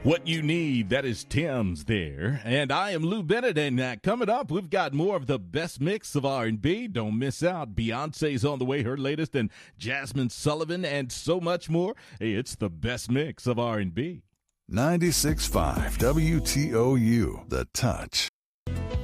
What you need, that is Tim's there. And I am Lou Bennett, and coming up, we've got more of the best mix of R&B. Don't miss out. Beyonce's on the way, her latest, and Jasmine Sullivan, and so much more. Hey, it's the best mix of R&B. 96.5 WTOU, The Touch.